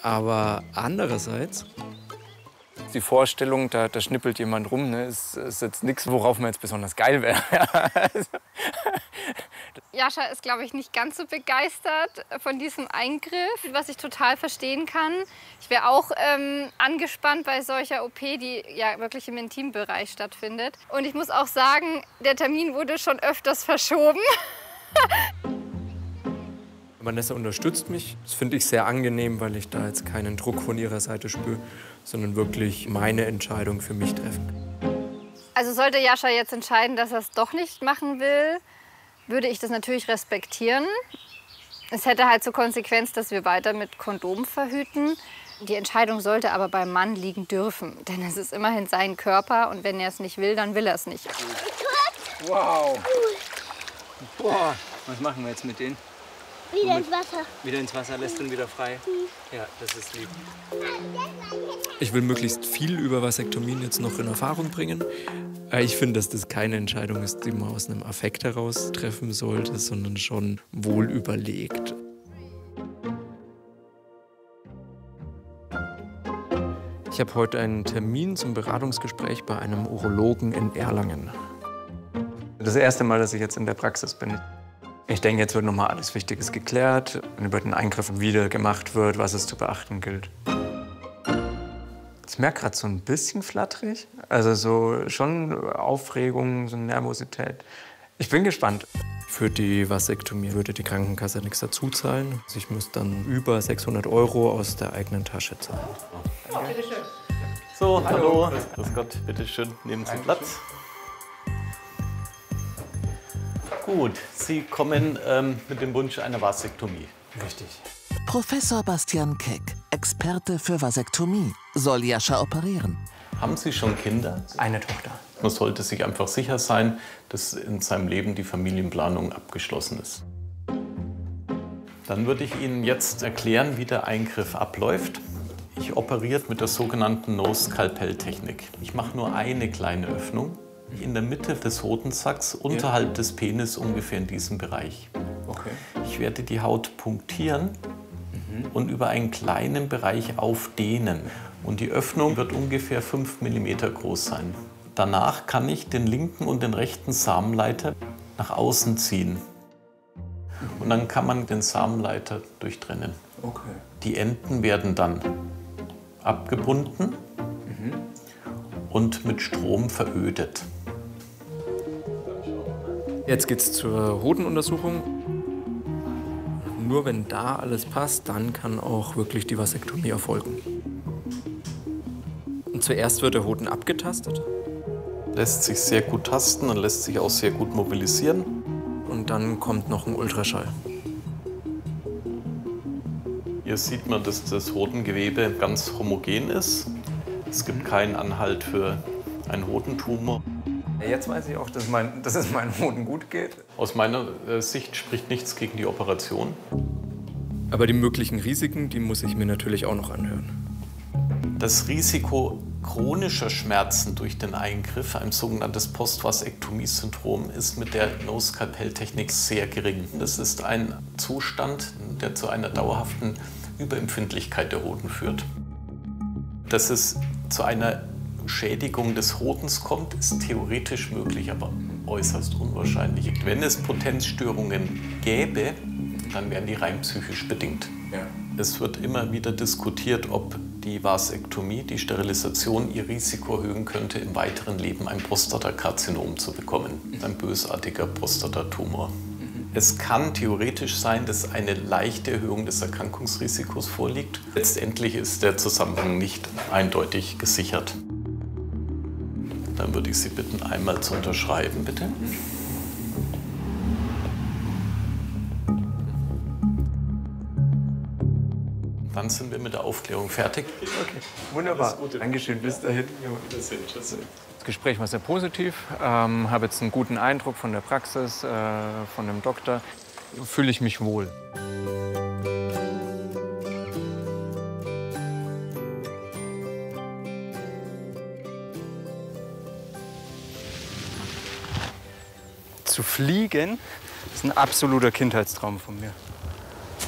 Aber andererseits, die Vorstellung, da schnippelt jemand rum, ne, ist jetzt nichts, worauf man jetzt besonders geil wäre. Jascha ist, glaube ich, nicht ganz so begeistert von diesem Eingriff, was ich total verstehen kann. Ich wäre auch angespannt bei solcher OP, die ja wirklich im Intimbereich stattfindet. Und ich muss auch sagen, der Termin wurde schon öfters verschoben. Vanessa unterstützt mich. Das finde ich sehr angenehm, weil ich da jetzt keinen Druck von ihrer Seite spüre, sondern wirklich meine Entscheidung für mich treffen kann. Also sollte Jascha jetzt entscheiden, dass er es doch nicht machen will, würde ich das natürlich respektieren. Es hätte halt zur Konsequenz, dass wir weiter mit Kondom verhüten. Die Entscheidung sollte aber beim Mann liegen dürfen, denn es ist immerhin sein Körper und wenn er es nicht will, dann will er es nicht. Wow. Boah. Was machen wir jetzt mit denen? Wieder ins Wasser. Wieder ins Wasser, lässt ihn wieder frei. Ja, das ist lieb. Ich will möglichst viel über Vasektomien jetzt noch in Erfahrung bringen. Ich finde, dass das keine Entscheidung ist, die man aus einem Affekt heraus treffen sollte, sondern schon wohl überlegt. Ich habe heute einen Termin zum Beratungsgespräch bei einem Urologen in Erlangen. Das erste Mal, dass ich jetzt in der Praxis bin. Ich denke, jetzt wird nochmal alles Wichtiges geklärt, über den Eingriff wieder gemacht wird, was es zu beachten gilt. Ich merke gerade so ein bisschen flatterig, also so schon Aufregung, so Nervosität. Ich bin gespannt. Für die Vasektomie würde die Krankenkasse nichts dazu zahlen. Ich muss dann über 600 € aus der eigenen Tasche zahlen. Oh, bitteschön. So, hallo. Grüß Gott, bitteschön, nehmen Sie Platz. Gut, Sie kommen mit dem Wunsch einer Vasektomie. Richtig. Professor Bastian Keck, Experte für Vasektomie, soll Jascha operieren. Haben Sie schon Kinder? Eine Tochter. Man sollte sich einfach sicher sein, dass in seinem Leben die Familienplanung abgeschlossen ist. Dann würde ich Ihnen jetzt erklären, wie der Eingriff abläuft. Ich operiere mit der sogenannten No-Skalpell-Technik. Ich mache nur eine kleine Öffnung in der Mitte des Hodensacks, unterhalb des Penis, ungefähr in diesem Bereich. Okay. Ich werde die Haut punktieren und über einen kleinen Bereich aufdehnen. Und die Öffnung wird ungefähr 5 mm groß sein. Danach kann ich den linken und den rechten Samenleiter nach außen ziehen. Und dann kann man den Samenleiter durchtrennen. Okay. Die Enden werden dann abgebunden und mit Strom verödet. Jetzt geht's zur Hodenuntersuchung. Nur wenn da alles passt, dann kann auch wirklich die Vasektomie erfolgen. Und zuerst wird der Hoden abgetastet. Lässt sich sehr gut tasten und lässt sich auch sehr gut mobilisieren. Und dann kommt noch ein Ultraschall. Hier sieht man, dass das Hodengewebe ganz homogen ist. Es gibt keinen Anhalt für einen Hodentumor. Jetzt weiß ich auch, dass es meinem Hoden gut geht. Aus meiner Sicht spricht nichts gegen die Operation. Aber die möglichen Risiken, die muss ich mir natürlich auch noch anhören. Das Risiko chronischer Schmerzen durch den Eingriff, ein sogenanntes Postvasektomie-Syndrom, ist mit der No-Skalpell-Technik sehr gering. Das ist ein Zustand, der zu einer dauerhaften Überempfindlichkeit der Hoden führt. Dass es zu einer Schädigung des Hodens kommt, ist theoretisch möglich, aber äußerst unwahrscheinlich. Wenn es Potenzstörungen gäbe, dann wären die rein psychisch bedingt. Ja. Es wird immer wieder diskutiert, ob die Vasektomie, die Sterilisation, ihr Risiko erhöhen könnte, im weiteren Leben ein Prostatakarzinom zu bekommen, ein bösartiger Prostatatumor. Es kann theoretisch sein, dass eine leichte Erhöhung des Erkrankungsrisikos vorliegt. Letztendlich ist der Zusammenhang nicht eindeutig gesichert. Dann würde ich Sie bitten, einmal zu unterschreiben, bitte. Dann sind wir mit der Aufklärung fertig. Okay, wunderbar. Dankeschön, bis dahin. Das Gespräch war sehr positiv. Habe jetzt einen guten Eindruck von der Praxis, von dem Doktor. Fühle ich mich wohl. Zu fliegen ist ein absoluter Kindheitstraum von mir.